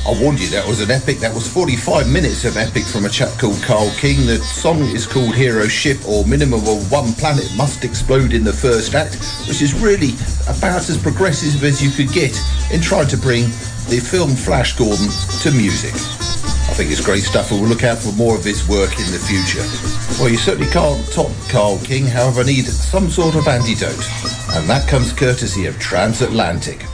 I warned you that was an epic. That was 45 minutes of epic from a chap called Carl King. The song is called Hero Ship, or Minimum of One Planet Must Explode in the First Act, which is really about as progressive as you could get in trying to bring the film Flash Gordon to music. I think it's great stuff, and we'll look out for more of his work in the future. Well, you certainly can't top Carl King, however, need some sort of antidote, and that comes courtesy of Transatlantic.